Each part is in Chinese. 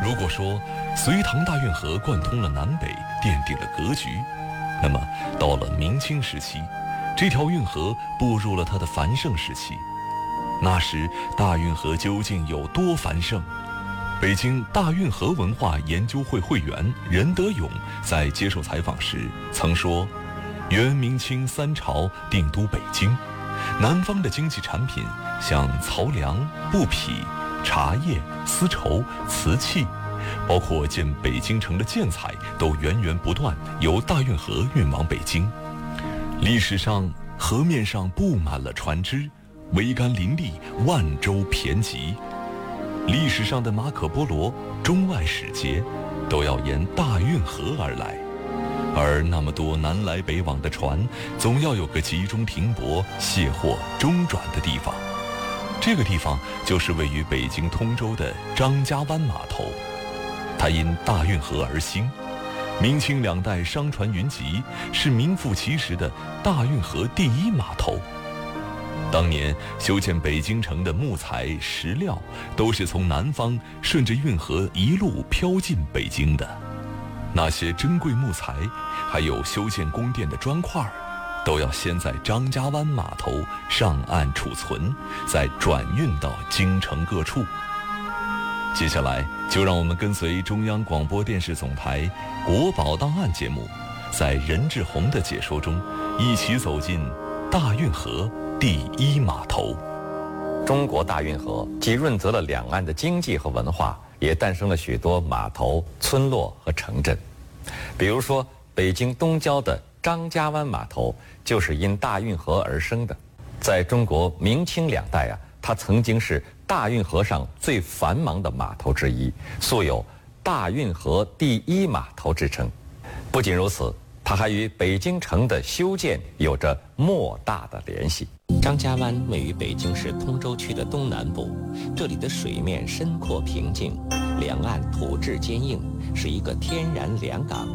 如果说隋唐大运河贯通了南北，奠定了格局，那么到了明清时期，这条运河步入了它的繁盛时期。那时大运河究竟有多繁盛？北京大运河文化研究会会员任德勇在接受采访时曾说，元明清三朝定都北京，南方的经济产品像漕粮、布匹、茶叶、丝绸、瓷器，包括建北京城的建材，都源源不断由大运河运往北京。历史上河面上布满了船只，桅杆林立，万洲骈集。历史上的马可波罗、中外使节都要沿大运河而来，而那么多南来北往的船，总要有个集中停泊、卸货、中转的地方。这个地方就是位于北京通州的张家湾码头，它因大运河而兴。明清两代商船云集，是名副其实的大运河第一码头。当年修建北京城的木材、石料，都是从南方顺着运河一路飘进北京的。那些珍贵木材，还有修建宫殿的砖块，都要先在张家湾码头上岸储存，再转运到京城各处。接下来就让我们跟随中央广播电视总台国宝档案节目，在任志宏的解说中，一起走进大运河第一码头。 中国大运河既润泽了两岸的经济和文化，也诞生了许多码头、村落和城镇。比如说，北京东郊的张家湾码头就是因大运河而生的。在中国明清两代它曾经是大运河上最繁忙的码头之一，素有大运河第一码头之称。不仅如此，它还与北京城的修建有着莫大的联系。 张家湾位于北京市通州区的东南部，这里的水面深阔平静，两岸土质坚硬，是一个天然良港。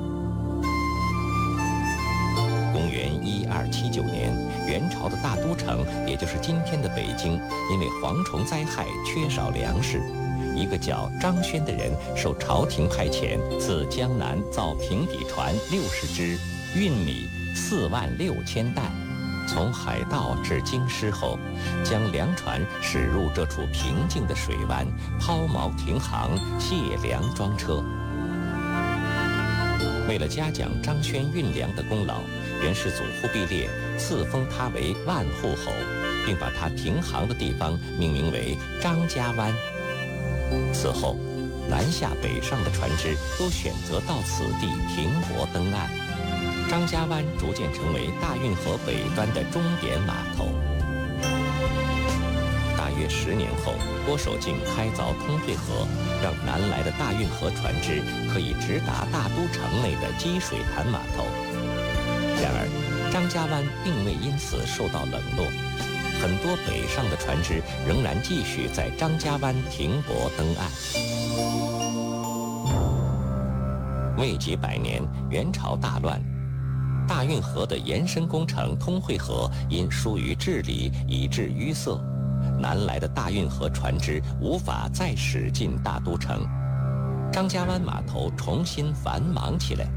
公元1279年，元朝的大都城，也就是今天的北京，因为蝗虫灾害缺少粮食，一个叫张轩的人受朝廷派遣，自江南造平底船60只，运米46000担，从海盗至京师后，将粮船驶入这处平静的水湾，抛锚停航，卸粮装车。为了嘉奖张轩运粮的功劳，元世祖忽必烈赐封他为万户侯，并把他停航的地方命名为张家湾。此后，南下北上的船只都选择到此地停泊登岸，张家湾逐渐成为大运河北端的终点码头。大约10年后，郭守敬开凿通惠河，让南来的大运河船只可以直达大都城内的积水潭码头。然而，张家湾并未因此受到冷落，很多北上的船只仍然继续在张家湾停泊登岸。未及100年，元朝大乱，大运河的延伸工程通惠河因疏于治理以致淤塞，南来的大运河船只无法再驶进大都城，张家湾码头重新繁忙起来。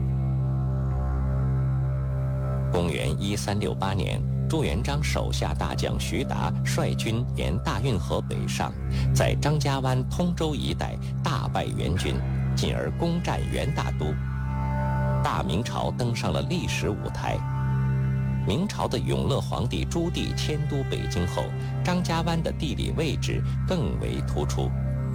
公元1368年，朱元璋手下大将徐达率军沿大运河北上，在张家湾、通州一带大败元军，进而攻占元大都。大明朝登上了历史舞台。明朝的永乐皇帝朱棣迁都北京后，张家湾的地理位置更为突出。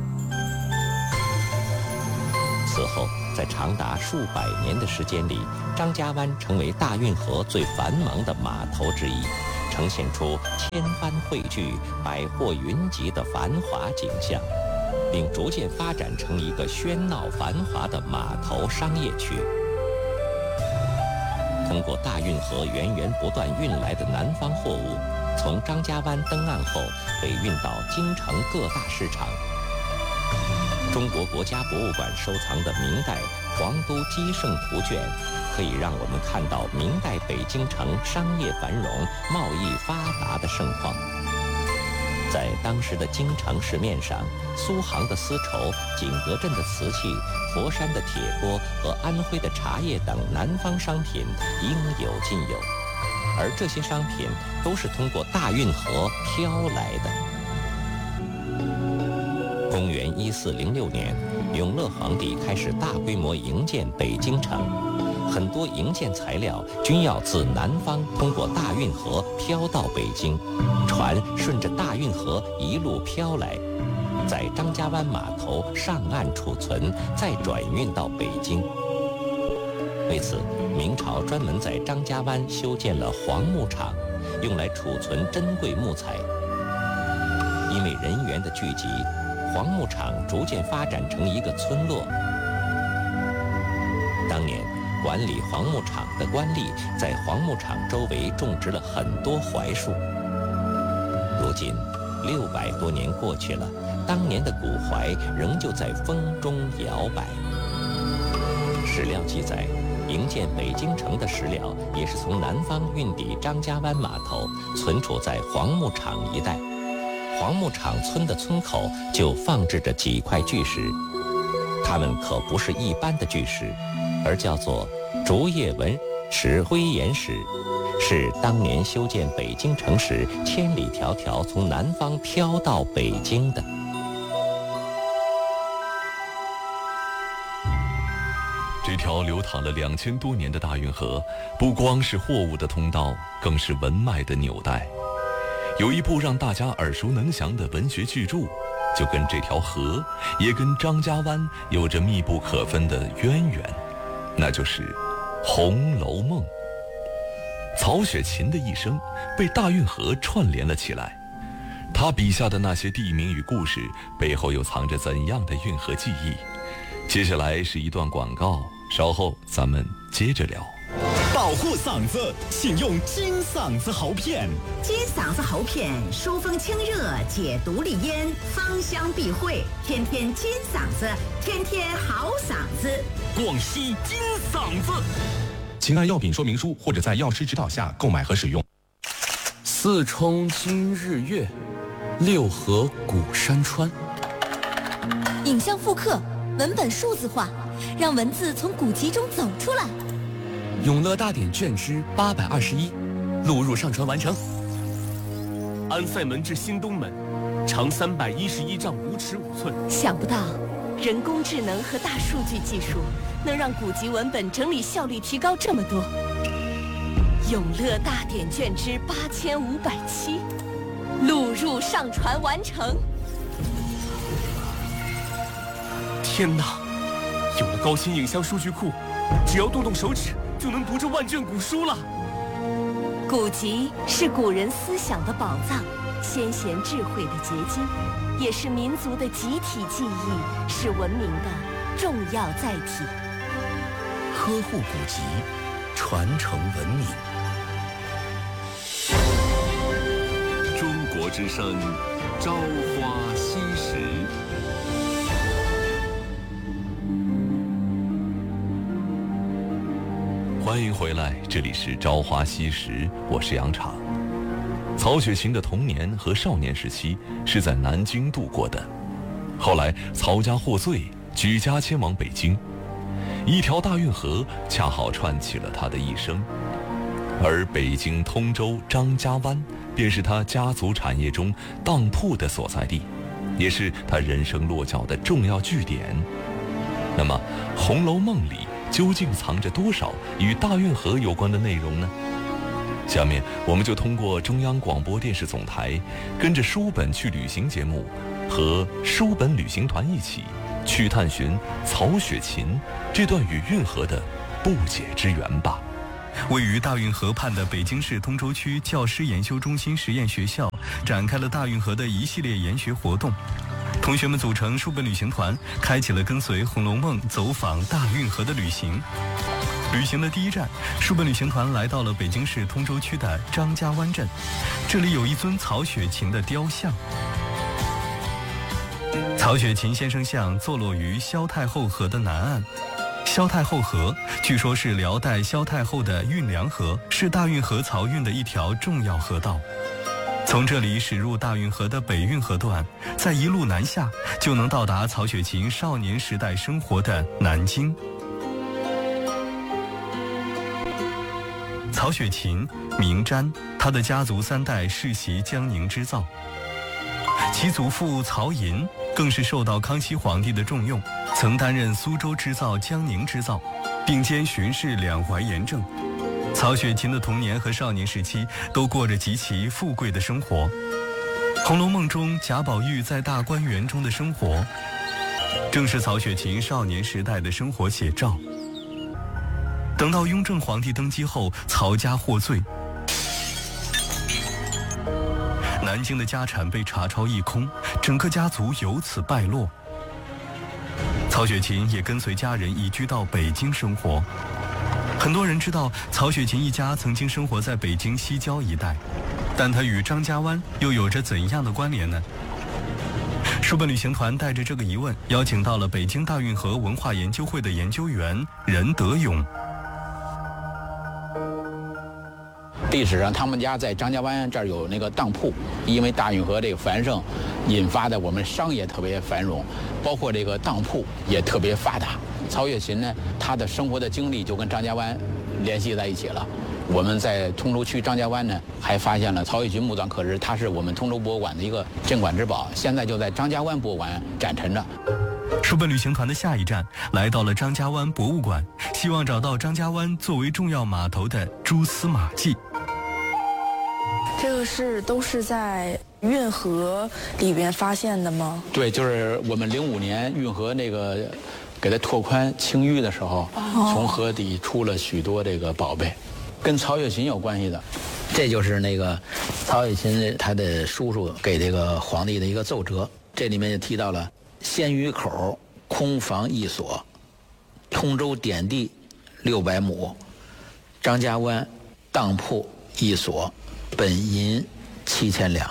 此后，在长达数百年的时间里，张家湾成为大运河最繁忙的码头之一，呈现出千帆汇聚、百货云集的繁华景象，并逐渐发展成一个喧闹繁华的码头商业区。通过大运河源源不断运来的南方货物，从张家湾登岸后被运到京城各大市场。中国国家博物馆收藏的明代皇都基圣图卷，可以让我们看到明代北京城商业繁荣、贸易发达的盛况。 在当时的京城市面上，苏杭的丝绸、景德镇的瓷器、佛山的铁锅和安徽的茶叶等南方商品应有尽有，而这些商品都是通过大运河飘来的。公元1406年，永乐皇帝开始大规模营建北京城，很多营建材料均要自南方通过大运河飘到北京，船顺着大运河一路飘来，在张家湾码头上岸储存，再转运到北京。为此，明朝专门在张家湾修建了黄木厂，用来储存珍贵木材。因为人员的聚集，黄木厂逐渐发展成一个村落。当年管理黄木厂的官吏在黄木厂周围种植了很多槐树。如今600多年过去了，当年的古槐仍旧在风中摇摆。史料记载，营建北京城的石料也是从南方运抵张家湾码头，存储在黄木厂一带。黄木厂村的村口就放置着几块巨石，它们可不是一般的巨石，而叫做竹叶纹石灰岩石，是当年修建北京城时千里迢迢从南方飘到北京的。 这条流淌了2000多年的大运河，不光是货物的通道，更是文脉的纽带。有一部让大家耳熟能详的文学巨著，就跟这条河，也跟张家湾有着密不可分的渊源，那就是《红楼梦》。曹雪芹的一生被大运河串联了起来，他笔下的那些地名与故事背后又藏着怎样的运河记忆？接下来是一段广告，稍后咱们接着聊。 保护嗓子，请用金嗓子喉片。 金嗓子喉片疏风清热，解毒利咽，芳香避秽，天天金嗓子，天天好嗓子。 广西金嗓子，请按药品说明书或者在药师指导下购买和使用。 四冲今日月，六合古山川。 影像复刻，文本数字化，让文字从古籍中走出来。 永乐大典卷之821，录入上传完成。 安塞门至新东门，长311丈5尺5寸。 想不到，人工智能和大数据技术能让古籍文本整理效率提高这么多。永乐大典卷之8507，录入上传完成。 天哪，有了高清影像数据库，只要动动手指就能读这万卷古书了。 古籍是古人思想的宝藏，先贤智慧的结晶，也是民族的集体记忆，是文明的重要载体。 呵护古籍，传承文明。 中国之声，朝花夕拾。欢迎回来，这里是朝花夕拾，我是杨昶。曹雪芹的童年和少年时期是在南京度过的，后来曹家获罪，举家迁往北京，一条大运河恰好串起了他的一生，而北京通州张家湾便是他家族产业中当铺的所在地，也是他人生落脚的重要据点。那么《红楼梦》里究竟藏着多少与大运河有关的内容呢？下面我们就通过中央广播电视总台跟着书本去旅行节目和书本旅行团一起去探寻曹雪芹这段与运河的不解之缘吧。 位于大运河畔的北京市通州区教师研修中心实验学校展开了大运河的一系列研学活动，同学们组成书本旅行团，开启了跟随《红楼梦》走访大运河的旅行。旅行的第一站，书本旅行团来到了北京市通州区的张家湾镇，这里有一尊曹雪芹的雕像。曹雪芹先生像坐落于萧太后河的南岸。萧太后河据说是辽代萧太后的运粮河，是大运河漕运的一条重要河道。 从这里驶入大运河的北运河段，再一路南下，就能到达曹雪芹少年时代生活的南京。曹雪芹名瞻，他的家族3代世袭江宁织造，其祖父曹寅更是受到康熙皇帝的重用，曾担任苏州织造、江宁织造，并兼巡视两淮盐政。曹雪芹的童年和少年时期都过着极其富贵的生活。《红楼梦》中贾宝玉在大观园中的生活，正是曹雪芹少年时代的生活写照。等到雍正皇帝登基后，曹家获罪，南京的家产被查抄一空，整个家族由此败落。曹雪芹也跟随家人移居到北京生活。很多人知道曹雪芹一家曾经生活在北京西郊一带，但他与张家湾又有着怎样的关联呢？书本旅行团带着这个疑问，邀请到了北京大运河文化研究会的研究员任德勇。 历史上他们家在张家湾这儿有那个当铺，因为大运河这个繁盛引发的我们商业特别繁荣，包括这个当铺也特别发达。曹雪芹呢，他的生活的经历就跟张家湾联系在一起了。我们在通州区张家湾呢，还发现了曹雪芹墓葬刻石，它是我们通州博物馆的一个镇馆之宝，现在就在张家湾博物馆展陈着。 书本旅行团的下一站来到了张家湾博物馆，希望找到张家湾作为重要码头的蛛丝马迹。 这个都是在运河里边发现的吗？ 对，就是我们05年运河那个给它拓宽清淤的时候，从河底出了许多这个宝贝，跟曹雪芹有关系的。这就是那个曹雪芹他的叔叔给这个皇帝的一个奏折，这里面就提到了鲜鱼口空房1所，通州典地600亩，张家湾当铺1所，本银7000两。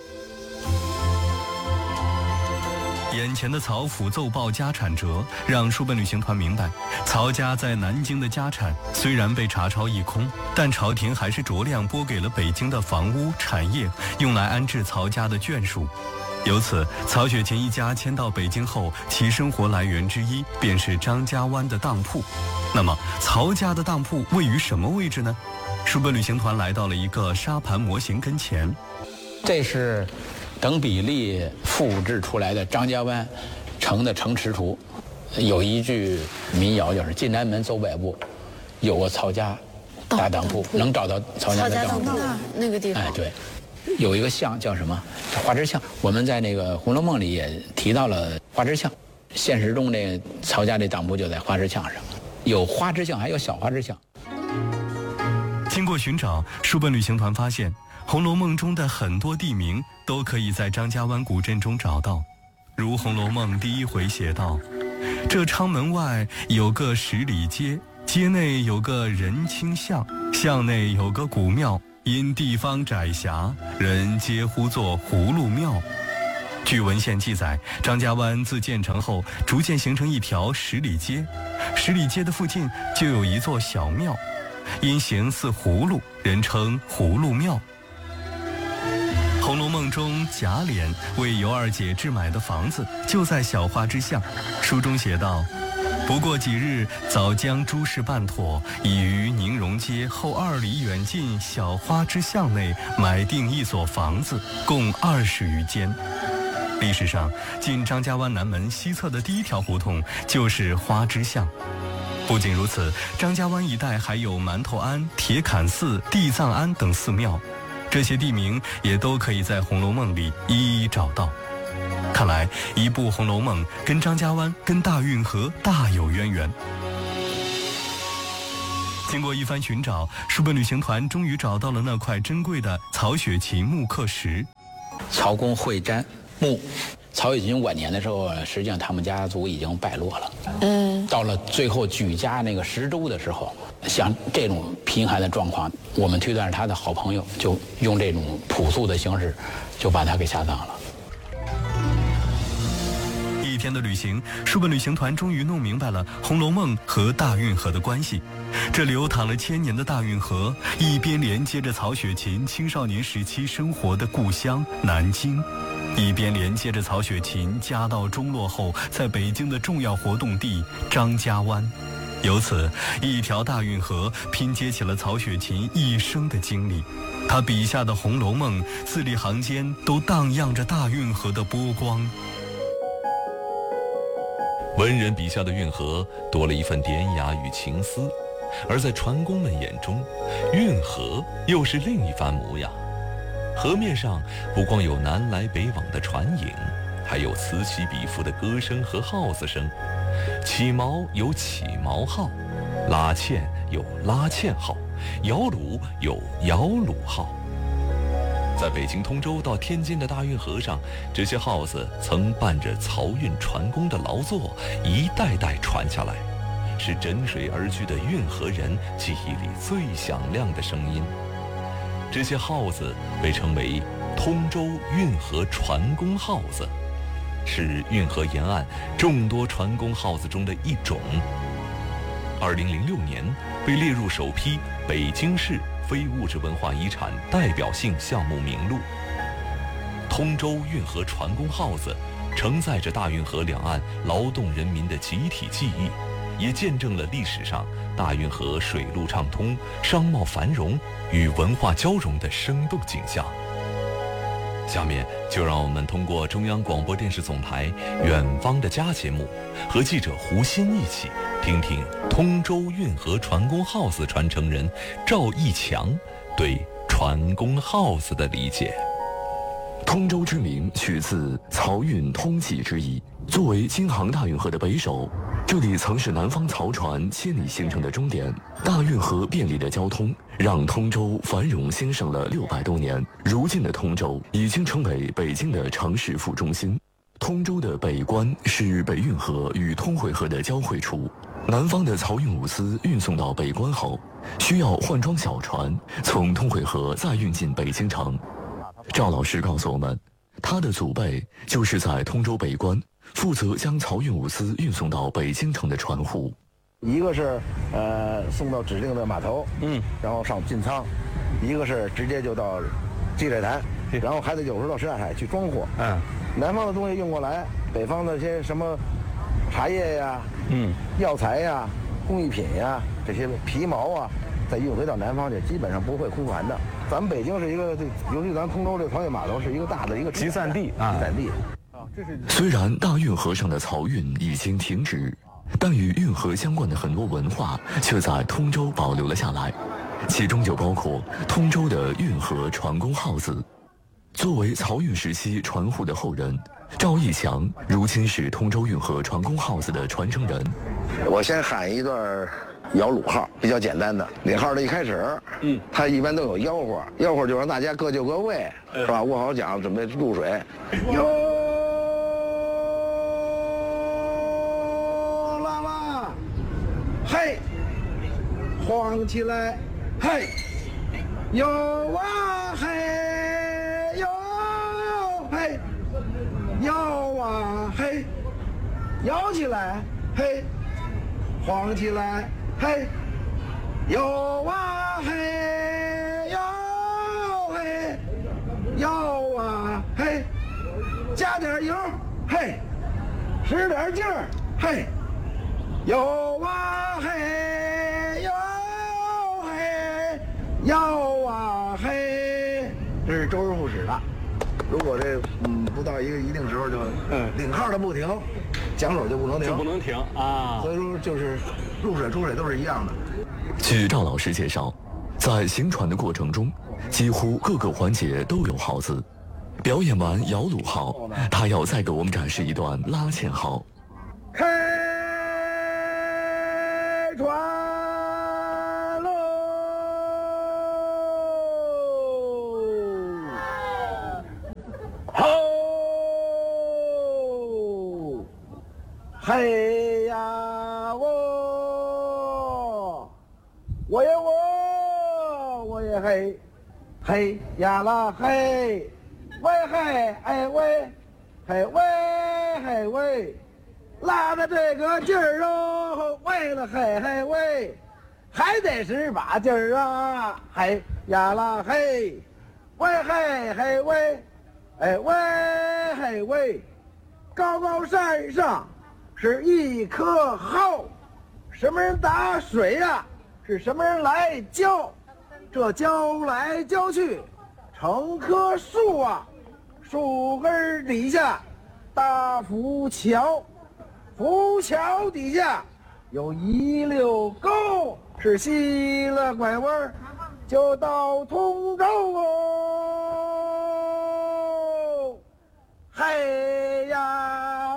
眼前的曹府奏报家产折，让书本旅行团明白，曹家在南京的家产虽然被查抄一空，但朝廷还是酌量拨给了北京的房屋产业，用来安置曹家的眷属。由此，曹雪芹一家迁到北京后，其生活来源之一便是张家湾的当铺。那么，曹家的当铺位于什么位置呢？书本旅行团来到了一个沙盘模型跟前， 这是等比例复制出来的张家湾城的城池图。有一句民谣就是进南门走百步，有个曹家大当铺，能找到曹家的当铺那个地方。 哎，对，有一个巷叫什么？花枝巷。我们在那个《红楼梦》里也提到了花枝巷，现实中这曹家这当铺就在花枝巷上，有花枝巷，还有小花枝巷。 经过寻找，书本旅行团发现，《红楼梦》中的很多地名都可以在张家湾古镇中找到。如《红楼梦》第1回写道：“这昌门外有个十里街，街内有个仁清巷，巷内有个古庙，因地方窄狭，人皆呼作葫芦庙。”据文献记载，张家湾自建成后，逐渐形成一条十里街，十里街的附近就有一座小庙，因形似葫芦，人称葫芦庙。《红楼梦》中贾琏为尤二姐置买的房子就在小花枝巷。书中写道：“不过几日，早将诸事办妥，已于宁荣街后2里远近小花枝巷内买定一所房子，共20余间。”历史上，进张家湾南门西侧的第一条胡同就是花枝巷。不仅如此，张家湾一带还有馒头庵、铁槛寺、地藏庵等寺庙，这些地名也都可以在《红楼梦》里一一找到。看来，一部《红楼梦》跟张家湾、跟大运河大有渊源。经过一番寻找，书本旅行团终于找到了那块珍贵的曹雪芹木刻石。 曹公会瞻墓，曹雪芹晚年的时候，实际上他们家族已经败落了。到了最后举家那个10州的时候，像这种贫寒的状况，我们推断是他的好朋友就用这种朴素的形式，就把他给下葬了。 一天天的旅行，书本旅行团终于弄明白了《红楼梦》和大运河的关系。这流淌了1000年的大运河，一边连接着曹雪芹青少年时期生活的故乡南京，一边连接着曹雪芹家道中落后在北京的重要活动地张家湾。由此，一条大运河拼接起了曹雪芹一生的经历。他笔下的《红楼梦》字里行间都荡漾着大运河的波光。 文人笔下的运河多了一份典雅与情思，而在船工们眼中，运河又是另一番模样。河面上不光有南来北往的船影，还有此起彼伏的歌声和号子声。起锚有起锚号，拉纤有拉纤号，摇橹有摇橹号。在北京通州到天津的大运河上，这些号子曾伴着漕运船工的劳作，一代代传下来，是枕水而居的运河人记忆里最响亮的声音。这些号子被称为通州运河船工号子，是运河沿岸众多船工号子中的一种。2006年被列入首批北京市非物质文化遗产代表性项目名录。通州运河船工号子承载着大运河两岸劳动人民的集体记忆，也见证了历史上大运河水陆畅通、商贸繁荣与文化交融的生动景象。下面就让我们通过中央广播电视总台《远方的家》节目，和记者胡鑫一起听听通州运河船工号子传承人赵义强对船工号子的理解。 通州之名取自漕运通济之意。作为京杭大运河的北首，这里曾是南方漕船千里行程的终点。大运河便利的交通让通州繁荣兴盛了600多年。如今的通州已经成为北京的城市副中心。通州的北关是北运河与通惠河的交汇处。南方的漕运物资运送到北关后，需要换装小船，从通惠河再运进北京城。赵老师告诉我们，他的祖辈就是在通州北关负责将漕运物资运送到北京城的船户。 一个是送到指定的码头，然后上进仓；一个是直接就到积水潭，然后还得有时候到什刹海去装货。南方的东西运过来，北方的些什么茶叶呀、药材呀、工艺品呀，这些皮毛啊，再运回到南方去，基本上不会空船的。咱们北京是一个，尤其咱通州这个漕运码头是一个大的一个集散地啊， 集散地。 虽然大运河上的漕运已经停止，但与运河相关的很多文化却在通州保留了下来，其中就包括通州的运河船工号子。作为漕运时期船户的后人，赵义强如今是通州运河船工号子的传承人。 我先喊一段摇橹号，比较简单的。领号的一开始，他一般都有吆喝，吆喝就让大家各就各位，是吧？握好桨，准备入水。哟，拉吧，嘿，晃起来，嘿，哟啊嘿，哟嘿，摇啊嘿，摇起来，嘿，晃起来。嘿，摇啊嘿，摇嘿，摇啊嘿，加点油，嘿，使点劲儿，嘿，摇啊嘿，摇嘿，摇啊嘿，这是周而复始的。如果这不到一个一定时候就领号的不停，桨手就不能停啊。所以说就是入水出水都是一样的。 据赵老师介绍，在行船的过程中，几乎各个环节都有号子。表演完摇橹号，他要再给我们展示一段拉纤号。 开船喽！吼！嘿呀我也我也嘿，嘿呀啦嘿，喂嘿哎喂，嘿喂嘿喂， 拉的这个劲儿哦，喂了嘿嘿喂，还得是把劲儿啊，嘿呀啦嘿，喂嘿嘿喂，哎喂嘿喂，高高山上是一棵蒿，什么人打水呀？是什么人来浇？这浇来浇去，成棵树啊，树根底下大浮桥，浮桥底下有一溜沟，是西了拐弯就到通州哦，嘿呀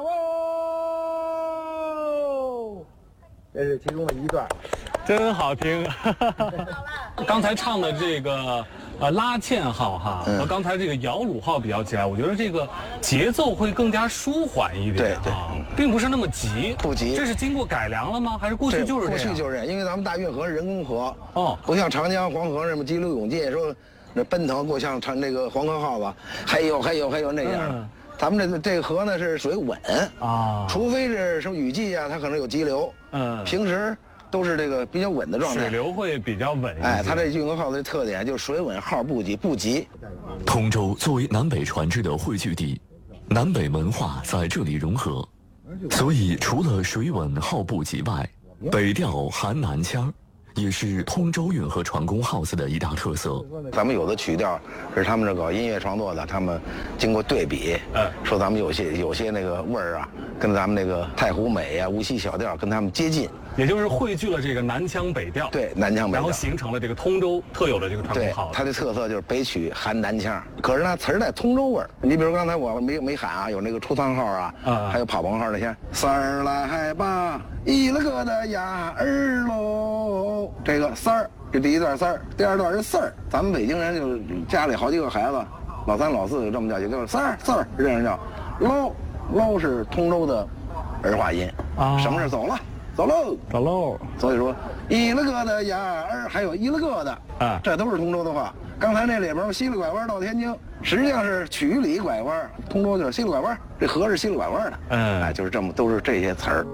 哦，这是其中的一段。 真好听，刚才唱的这个拉纤号哈，和刚才这个摇橹号比较起来，我觉得这个节奏会更加舒缓一点啊，并不是那么急， 不急。 这是经过改良了吗？还是过去就是这样？ 过去就是这样，因为咱们大运河是人工河哦， 不像长江、黄河什么急流勇进，说那奔腾过像唱那个黄河号子，还有那样。咱们这个河呢是水稳啊，除非是什么雨季啊，它可能有急流。平时都是这个比较稳的状态， 水流会比较稳一些。 哎，它这运河号的特点就是水稳，号不急。 通州作为南北船只的汇聚地，南北文化在这里融合，所以除了水稳号不急外，北调含南腔也是通州运河船工 house 的一大特色。 咱们有的曲调是他们这个音乐创作的，他们经过对比，说咱们有些那个味儿啊，跟咱们那个太湖美啊、无锡小调跟他们接近。 也就是汇聚了这个南腔北调， 对，南腔北调， 然后形成了这个通州特有的这个传统号。 它的特色就是北曲含南腔，可是呢词儿带通州味儿。你比如刚才我没喊啊，有那个出仓号啊，还有跑棚号那些。三儿来吧，一了个的呀儿喽，这个三儿，这第一段三儿，第二段是四儿。咱们北京人就家里好几个孩子，老三老四就这么叫，就叫三儿四儿，这样叫。喽是通州的儿化音啊，什么是走了？走喽！所以说，一了个的呀儿，还有一了个的啊，这都是通州的话。刚才那里边西了拐弯到天津，实际上是曲里拐弯，通州就是西了拐弯，这河是西了拐弯的。哎，就是这么都是这些词儿。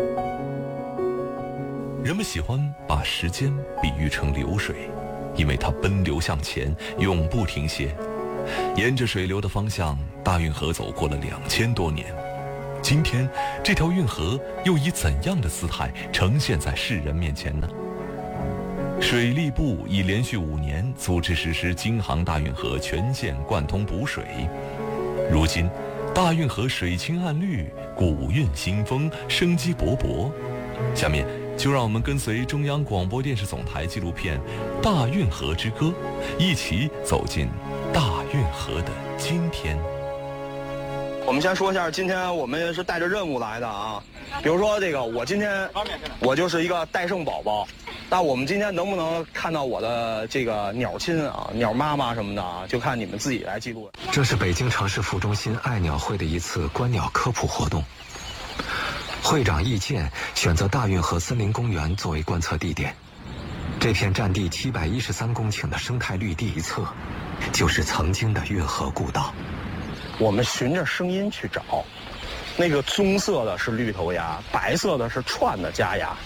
人们喜欢把时间比喻成流水，因为它奔流向前，永不停歇。沿着水流的方向，大运河走过了2000多年。今天，这条运河又以怎样的姿态呈现在世人面前呢？水利部已连续5年组织实施京杭大运河全线贯通补水。如今，大运河水清岸绿，古韵新风，生机勃勃。下面就让我们跟随中央广播电视总台纪录片《大运河之歌》，一起走进大运河的今天。 我们先说一下，今天我们是带着任务来的啊。比如说这个，我今天我就是一个戴胜宝宝，那我们今天能不能看到我的这个鸟亲啊、鸟妈妈什么的啊，就看你们自己来记录。 这是北京城市副中心爱鸟会的一次观鸟科普活动。会长易建选择大运河森林公园作为观测地点，这片占地713公顷的生态绿地一侧，就是曾经的运河故道。 我们循着声音去找，那个棕色的是绿头鸭，白色的是串的家鸭。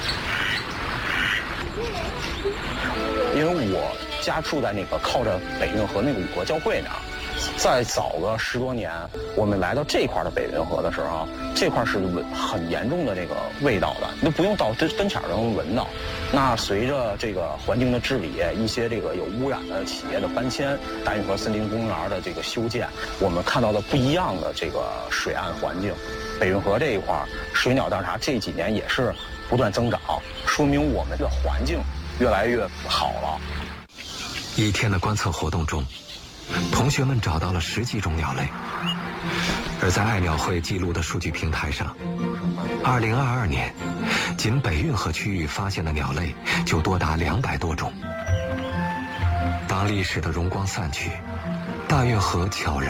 因为我家住在那个靠着北运河那个五河交汇那儿，再早个10多年，我们来到这块的北运河的时候，这块是很严重的这个味道的，你都不用到跟前儿都能闻到。那随着这个环境的治理，一些这个有污染的企业的搬迁，大运河森林公园的这个修建，我们看到的不一样的这个水岸环境。北运河这一块水鸟调查这几年也是不断增长，说明我们的环境越来越好了。 一天的观测活动中，同学们找到了10几种鸟类，而在爱鸟会记录的数据平台上，2022年，仅北运河区域发现的鸟类就多达200多种。当历史的荣光散去，大运河悄然